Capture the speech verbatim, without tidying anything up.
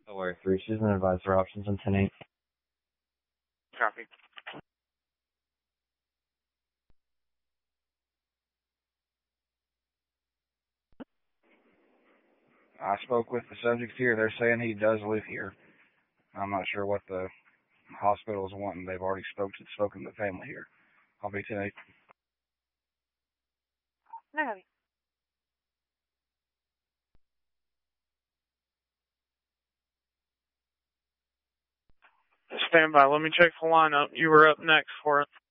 Delaware three, she's an advisor options on ten eight. Copy. I spoke with the subject here. They're saying he does live here. I'm not sure what the hospital is wanting. They've already spoke to, spoken to the family here. I'll be ten eight. No, copy. Stand by. Let me check the lineup. You were up next for it.